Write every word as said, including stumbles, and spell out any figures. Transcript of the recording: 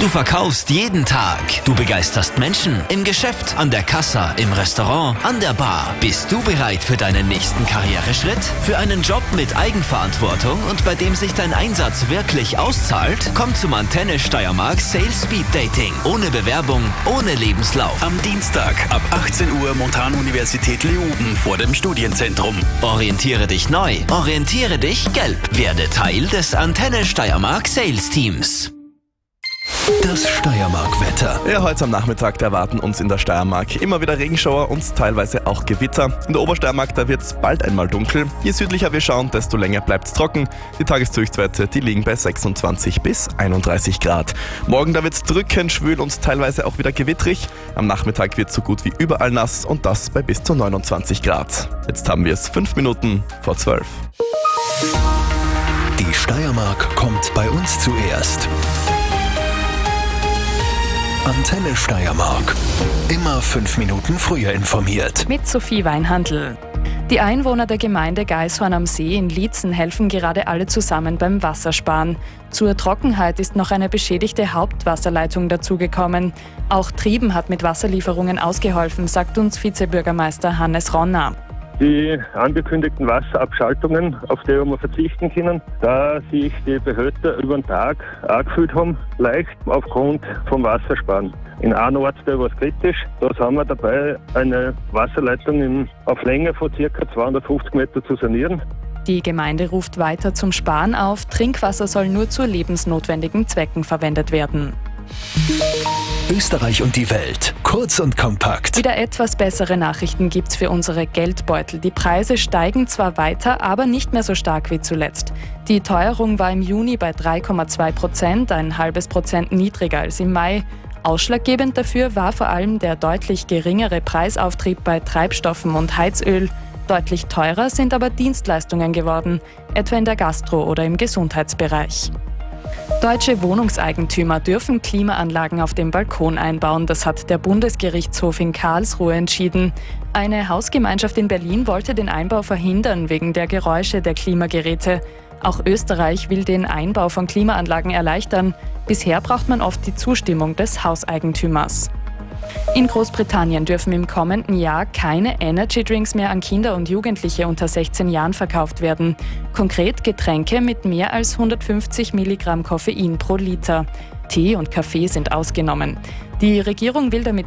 Du verkaufst jeden Tag. Du begeisterst Menschen im Geschäft, an der Kassa, im Restaurant, an der Bar. Bist du bereit für deinen nächsten Karriereschritt? Für einen Job mit Eigenverantwortung und bei dem sich dein Einsatz wirklich auszahlt? Komm zum Antenne Steiermark Sales Speed Dating. Ohne Bewerbung, ohne Lebenslauf. Am Dienstag ab achtzehn Uhr Montanuniversität Leoben vor dem Studienzentrum. Orientiere dich neu. Orientiere dich gelb. Werde Teil des Antenne Steiermark Sales Teams. Das Steiermark-Wetter. Ja, heute am Nachmittag, da erwarten uns in der Steiermark immer wieder Regenschauer und teilweise auch Gewitter. In der Obersteiermark, da wird es bald einmal dunkel. Je südlicher wir schauen, desto länger bleibt es trocken. Die Tageshöchstwerte, die liegen bei sechsundzwanzig bis einunddreißig Grad. Morgen, da wird es drückend, schwül und teilweise auch wieder gewittrig. Am Nachmittag wird so gut wie überall nass und das bei bis zu neunundzwanzig Grad. Jetzt haben wir es fünf Minuten vor zwölf. Die Steiermark kommt bei uns zuerst. Antenne Steiermark. Immer fünf Minuten früher informiert. Mit Sophie Weinhandl. Die Einwohner der Gemeinde Gaishorn am See in Liezen helfen gerade alle zusammen beim Wassersparen. Zur Trockenheit ist noch eine beschädigte Hauptwasserleitung dazugekommen. Auch Trieben hat mit Wasserlieferungen ausgeholfen, sagt uns Vizebürgermeister Hannes Ronner. Die angekündigten Wasserabschaltungen, auf die wir verzichten können, da sich die Behälter über den Tag angefüllt haben, leicht aufgrund vom Wassersparen. In einem Ort, da war es kritisch, da haben wir dabei eine Wasserleitung in, auf Länge von ca. zweihundertfünfzig Meter zu sanieren. Die Gemeinde ruft weiter zum Sparen auf. Trinkwasser soll nur zu lebensnotwendigen Zwecken verwendet werden. Österreich und die Welt. Kurz und kompakt. Wieder etwas bessere Nachrichten gibt's für unsere Geldbeutel. Die Preise steigen zwar weiter, aber nicht mehr so stark wie zuletzt. Die Teuerung war im Juni bei drei Komma zwei Prozent, ein halbes Prozent niedriger als im Mai. Ausschlaggebend dafür war vor allem der deutlich geringere Preisauftrieb bei Treibstoffen und Heizöl. Deutlich teurer sind aber Dienstleistungen geworden, etwa in der Gastro- oder im Gesundheitsbereich. Deutsche Wohnungseigentümer dürfen Klimaanlagen auf dem Balkon einbauen. Das hat der Bundesgerichtshof in Karlsruhe entschieden. Eine Hausgemeinschaft in Berlin wollte den Einbau verhindern wegen der Geräusche der Klimageräte. Auch Österreich will den Einbau von Klimaanlagen erleichtern. Bisher braucht man oft die Zustimmung des Hauseigentümers. In Großbritannien dürfen im kommenden Jahr keine Energy Drinks mehr an Kinder und Jugendliche unter sechzehn Jahren verkauft werden. Konkret Getränke mit mehr als hundertfünfzig Milligramm Koffein pro Liter. Tee und Kaffee sind ausgenommen. Die Regierung will damit